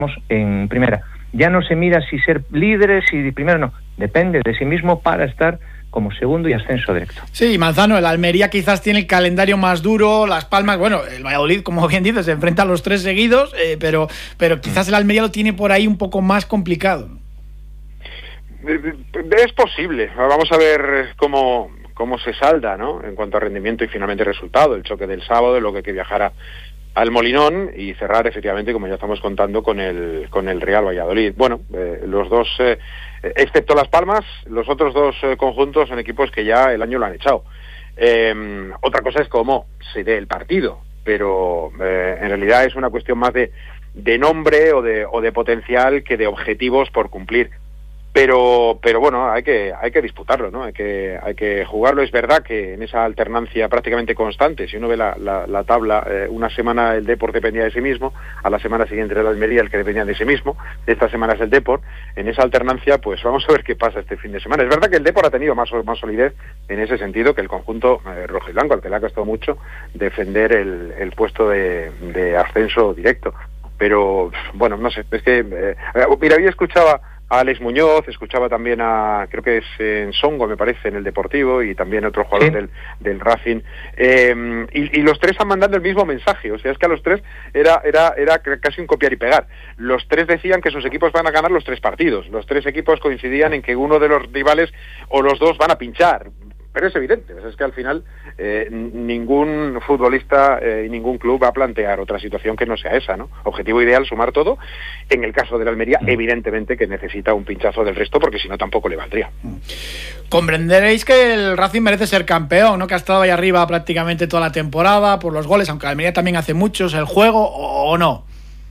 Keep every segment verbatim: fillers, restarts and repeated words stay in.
en primera. Ya no se mira si ser líderes, si primero no, depende de sí mismo para estar como segundo y ascenso directo. Sí, Manzano, el Almería quizás tiene el calendario más duro, Las Palmas, bueno, el Valladolid, como bien dices, se enfrenta a los tres seguidos, eh, pero, pero quizás el Almería lo tiene por ahí un poco más complicado. Es posible, vamos a ver cómo, cómo se salda, ¿no? En cuanto a rendimiento y finalmente resultado, el choque del sábado, lo que hay que viajar al Molinón y cerrar efectivamente, como ya estamos contando, con el con el Real Valladolid. Bueno, eh, los dos, eh, excepto Las Palmas, los otros dos eh, conjuntos son equipos que ya el año lo han echado. Eh, otra cosa es cómo se dé el partido, pero eh, en realidad es una cuestión más de, de nombre o de, o de potencial que de objetivos por cumplir. Pero, pero bueno, hay que, hay que disputarlo, ¿no? Hay que, hay que jugarlo. Es verdad que en esa alternancia prácticamente constante, si uno ve la, la, la tabla, eh, una semana el Depor dependía de sí mismo, a la semana siguiente era el Almería el que dependía de sí mismo, esta semana es el Depor. En esa alternancia, pues vamos a ver qué pasa este fin de semana. Es verdad que el Depor ha tenido más, más solidez en ese sentido que el conjunto eh, rojo y blanco, al que le ha costado mucho defender el, el puesto de, de ascenso directo. Pero, bueno, no sé, es que, eh, mira, hoy escuchaba a Alex Muñoz, escuchaba también a, creo que es en Songo, me parece, en el Deportivo, y también otro jugador sí. del, del Racing, eh, y, y los tres han mandado el mismo mensaje, o sea, es que a los tres era, era, era casi un copiar y pegar. Los tres decían que sus equipos van a ganar los tres partidos, los tres equipos coincidían en que uno de los rivales o los dos van a pinchar. Pero es evidente, es que al final eh, ningún futbolista y eh, ningún club va a plantear otra situación que no sea esa, ¿no? Objetivo ideal, sumar todo. En el caso de la Almería, evidentemente que necesita un pinchazo del resto, porque si no tampoco le valdría. Comprenderéis que el Racing merece ser campeón, ¿no? Que ha estado ahí arriba prácticamente toda la temporada por los goles, aunque la Almería también hace muchos, el juego, ¿o no?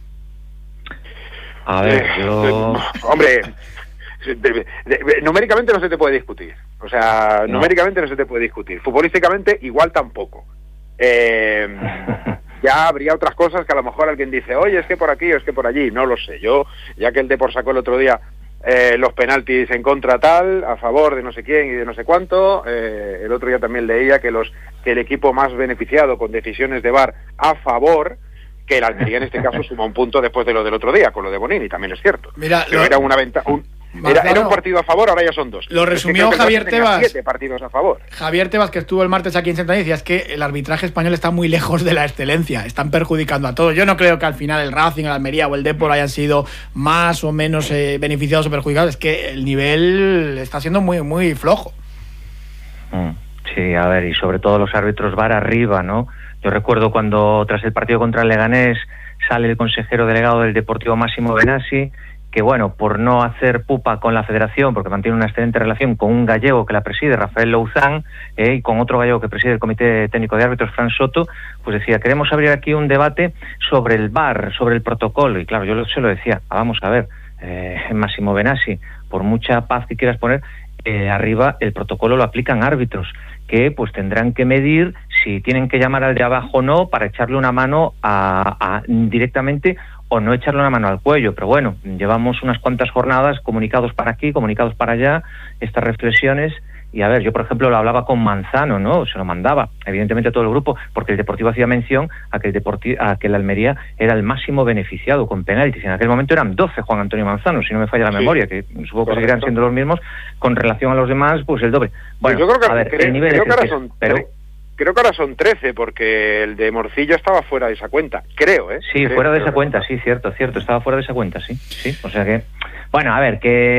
A ver, eh, yo... Hombre... De, de, de, numéricamente no se te puede discutir, o sea, no. numéricamente no se te puede discutir, futbolísticamente igual tampoco. Eh, ya habría otras cosas que a lo mejor alguien dice, oye, es que por aquí o es que por allí, no lo sé. Yo, ya que el Depor sacó el otro día eh, los penaltis en contra tal, a favor de no sé quién y de no sé cuánto, eh, el otro día también leía que los que el equipo más beneficiado con decisiones de V A R a favor, que el Almería en este caso suma un punto después de lo del otro día, con lo de Bonini, también es cierto. Mira, pero lo... era una ventaja... Un... Era, era un partido a favor, ahora ya son dos. Lo resumió es que Javier Tebas. Siete partidos a favor. Javier Tebas, que estuvo el martes aquí en Santa Decía, es que el arbitraje español está muy lejos de la excelencia. Están perjudicando a todos. Yo no creo que al final el Racing, el Almería o el Depor hayan sido más o menos eh, beneficiados o perjudicados. Es que el nivel está siendo muy, muy flojo. Sí, a ver, y sobre todo los árbitros V A R arriba, ¿no? Yo recuerdo cuando tras el partido contra el Leganés sale el consejero delegado del Deportivo Máximo Benassi, que bueno, por no hacer pupa con la federación, porque mantiene una excelente relación con un gallego que la preside, Rafael Louzán, eh, y con otro gallego que preside el Comité Técnico de Árbitros, Fran Soto, pues decía, queremos abrir aquí un debate sobre el V A R, sobre el protocolo, y claro, yo se lo decía, vamos a ver, eh, Máximo Benassi, por mucha paz que quieras poner, eh, arriba el protocolo lo aplican árbitros, que pues tendrán que medir si tienen que llamar al de abajo o no para echarle una mano a, a directamente o no echarle una mano al cuello, pero bueno, llevamos unas cuantas jornadas, comunicados para aquí, comunicados para allá, estas reflexiones, y a ver, yo por ejemplo lo hablaba con Manzano, ¿no? Se lo mandaba, evidentemente a todo el grupo, porque el Deportivo hacía mención a que el Deportivo, a que el Almería era el máximo beneficiado con penaltis, en aquel momento eran doce Juan Antonio Manzano, si no me falla la sí. memoria, que supongo que seguirán siendo los mismos, con relación a los demás, pues el doble. Bueno, pues yo creo que, a ver, creo, el nivel creo es que ahora el son... pero... Creo que ahora son trece, porque el de Morcillo estaba fuera de esa cuenta, creo, ¿eh? Sí, creo, fuera de esa que cuenta, sí, cierto, cierto, estaba fuera de esa cuenta, sí, sí, o sea que... Bueno, a ver,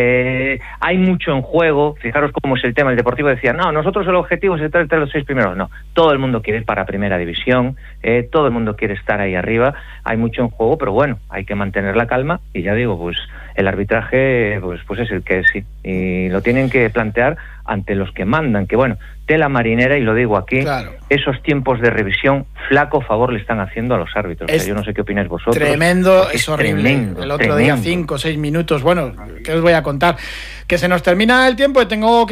que hay mucho en juego, fijaros cómo es el tema, el Deportivo decía, no, nosotros el objetivo es estar entre los seis primeros, no, todo el mundo quiere ir para Primera División, eh, todo el mundo quiere estar ahí arriba, hay mucho en juego, pero bueno, hay que mantener la calma, y ya digo, pues el arbitraje pues, pues es el que es, sí, y lo tienen que plantear ante los que mandan, que bueno, tela marinera, y lo digo aquí, claro. Esos tiempos de revisión, flaco favor le están haciendo a los árbitros. O sea, yo no sé qué opináis vosotros. Tremendo, es, es horrible. Tremendo, el otro tremendo. día cinco o seis minutos, bueno, ¿qué os voy a contar? Que se nos termina el tiempo y tengo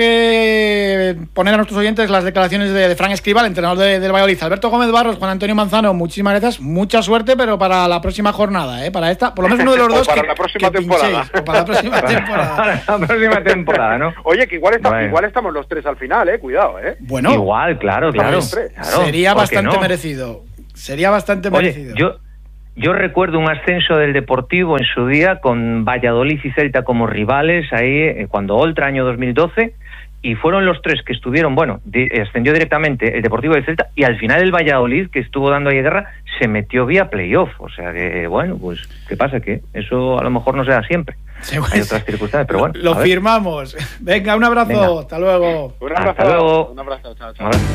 que poner a nuestros oyentes las declaraciones de, de Fran Escribal, entrenador de, del Valladolid. Alberto Gómez Barros, Juan Antonio Manzano, muchísimas gracias, mucha suerte, pero para la próxima jornada, ¿eh? Para esta, por lo menos uno de los dos para que, la próxima que temporada. Pinchéis, o para la próxima temporada. Para la próxima temporada, ¿no? Oye, que igual, está, bueno. igual estamos los tres al final, ¿eh? Cuidado, ¿eh? Bueno, igual, claro, claro. Pues, claro sería bastante no? merecido. Sería bastante Oye, merecido. Yo, Yo recuerdo un ascenso del Deportivo en su día con Valladolid y Celta como rivales, ahí eh, cuando Oltra, año dos mil doce, y fueron los tres que estuvieron, bueno, di- ascendió directamente el Deportivo y el Celta, y al final el Valladolid, que estuvo dando ahí guerra, se metió vía playoff. O sea que, bueno, pues, ¿qué pasa? Que eso a lo mejor no se da siempre. Sí, pues, hay otras circunstancias, pero bueno. Lo firmamos. Venga, un abrazo. Venga. Hasta luego. Un abrazo. Hasta luego. Un abrazo. Chao, chao. Ahora.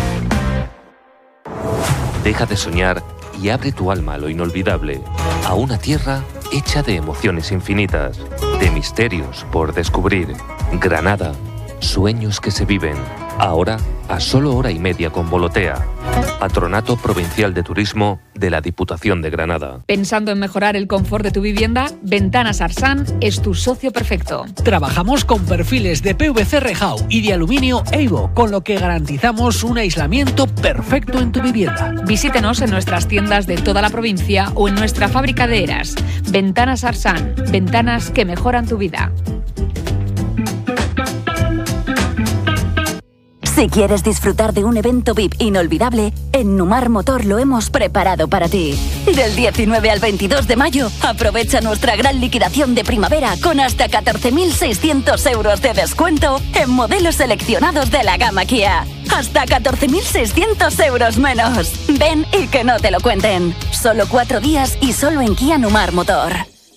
Deja de soñar y abre tu alma a lo inolvidable, a una tierra hecha de emociones infinitas, de misterios por descubrir. Granada, sueños que se viven. Ahora a solo hora y media con Volotea. Patronato Provincial de Turismo de la Diputación de Granada. Pensando en mejorar el confort de tu vivienda, Ventanas Arsan es tu socio perfecto. Trabajamos con perfiles de P V C Rejau y de aluminio Eivo, con lo que garantizamos un aislamiento perfecto en tu vivienda. Visítenos en nuestras tiendas de toda la provincia o en nuestra fábrica de Eras. Ventanas Arsan, ventanas que mejoran tu vida. Si quieres disfrutar de un evento V I P inolvidable, en Numar Motor lo hemos preparado para ti. Del diecinueve al veintidós de mayo, aprovecha nuestra gran liquidación de primavera con hasta catorce mil seiscientos euros de descuento en modelos seleccionados de la gama Kia. Hasta catorce mil seiscientos euros menos. Ven y que no te lo cuenten. Solo cuatro días y solo en Kia Numar Motor.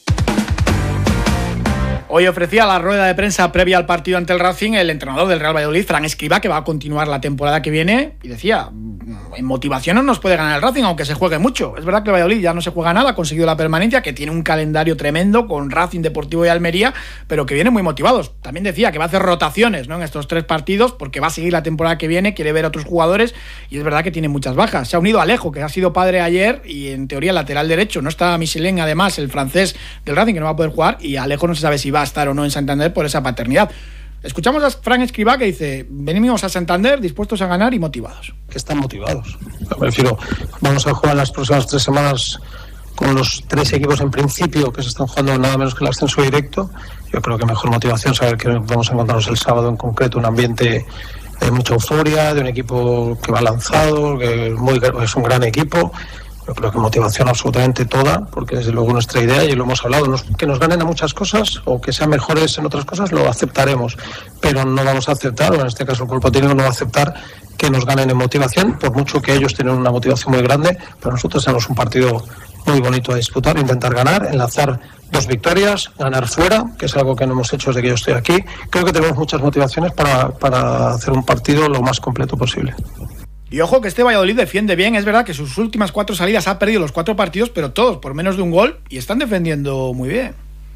Hoy ofrecía la rueda de prensa previa al partido ante el Racing el entrenador del Real Valladolid, Fran Escribá, que va a continuar la temporada que viene, y decía, en motivación no nos puede ganar el Racing, aunque se juegue mucho. Es verdad que el Valladolid ya no se juega nada, ha conseguido la permanencia, que tiene un calendario tremendo con Racing, Deportivo y Almería, pero que vienen muy motivados. También decía que va a hacer rotaciones, ¿no?, en estos tres partidos, porque va a seguir la temporada que viene, quiere ver a otros jugadores, y es verdad que tiene muchas bajas. Se ha unido a Alejo, que ha sido padre ayer, y en teoría lateral derecho. No está Michelin, además, el francés del Racing, que no va a poder jugar, y Alejo no se sabe si va a estar o no en Santander por esa paternidad. Escuchamos a Fran Escribá, que dice: venimos a Santander dispuestos a ganar y motivados. Que están motivados. Me refiero, vamos a jugar las próximas tres semanas con los tres equipos en principio que se están jugando nada menos que el ascenso directo. Yo creo que mejor motivación saber que vamos a encontrarnos el sábado en concreto un ambiente de mucha euforia, de un equipo que va lanzado, que es, muy, es un gran equipo. Yo creo que motivación absolutamente toda, porque desde luego nuestra idea, y lo hemos hablado, nos, que nos ganen a muchas cosas o que sean mejores en otras cosas, lo aceptaremos, pero no vamos a aceptar, o en este caso el cuerpo técnico no va a aceptar que nos ganen en motivación, por mucho que ellos tienen una motivación muy grande, pero nosotros tenemos un partido muy bonito a disputar, intentar ganar, enlazar dos victorias, ganar fuera, que es algo que no hemos hecho desde que yo estoy aquí. Creo que tenemos muchas motivaciones para, para hacer un partido lo más completo posible. Y ojo que este Valladolid defiende bien. Es verdad que sus últimas cuatro salidas ha perdido los cuatro partidos, pero todos por menos de un gol, y están defendiendo muy bien.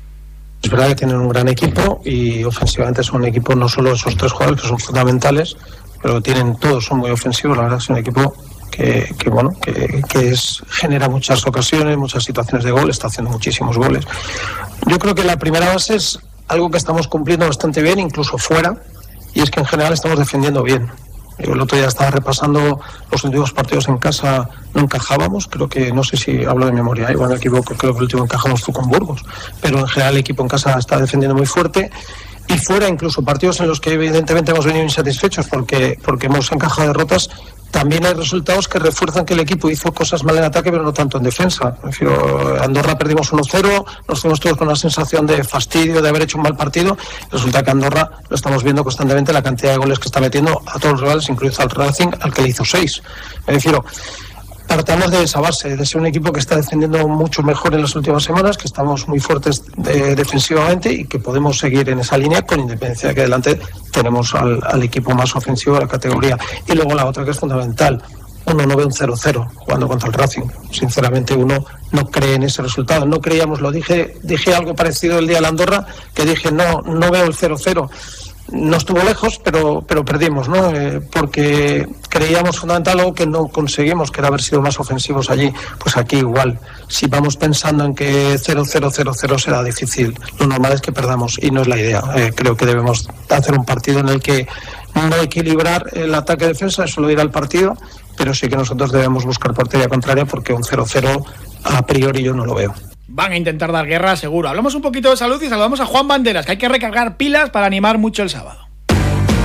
Es verdad que tienen un gran equipo y ofensivamente son un equipo, no solo esos tres jugadores que son fundamentales, pero tienen todos, son muy ofensivos. La verdad es un equipo que, que bueno, que, que es, genera muchas ocasiones, muchas situaciones de gol, está haciendo muchísimos goles. Yo creo que la primera base es algo que estamos cumpliendo bastante bien, incluso fuera, y es que en general estamos defendiendo bien. Yo el otro día estaba repasando los últimos partidos en casa, no encajábamos, creo que, no sé si hablo de memoria, igual me equivoco, creo que el último encajamos fue con Burgos, pero en general el equipo en casa está defendiendo muy fuerte, y fuera incluso partidos en los que evidentemente hemos venido insatisfechos porque, porque hemos encajado derrotas, también hay resultados que refuerzan que el equipo hizo cosas mal en ataque pero no tanto en defensa. Refiero, Andorra perdimos uno cero, nos fuimos todos con una sensación de fastidio de haber hecho un mal partido. Resulta que Andorra lo estamos viendo constantemente, la cantidad de goles que está metiendo a todos los rivales, incluido al Racing, al que le hizo seis. Me refiero, partamos de esa base, de ser un equipo que está defendiendo mucho mejor en las últimas semanas, que estamos muy fuertes de, defensivamente y que podemos seguir en esa línea, con independencia de que delante tenemos al, al equipo más ofensivo de la categoría. Y luego la otra que es fundamental, uno no ve un cero cero jugando contra el Racing. Sinceramente uno no cree en ese resultado. No creíamos, lo dije, dije algo parecido el día de la Andorra, que dije no, no veo el cero cero. No estuvo lejos, pero, pero perdimos, ¿no? Eh, porque creíamos fundamental algo que no conseguimos, que era haber sido más ofensivos allí. Pues aquí igual, si vamos pensando en que cero cero cero cero será difícil, lo normal es que perdamos y no es la idea. Eh, creo que debemos hacer un partido en el que no equilibrar el ataque-defensa, eso lo dirá el partido, pero sí que nosotros debemos buscar portería contraria porque un cero cero a priori yo no lo veo. Van a intentar dar guerra, seguro. Hablamos un poquito de salud y saludamos a Juan Banderas, que hay que recargar pilas para animar mucho el sábado.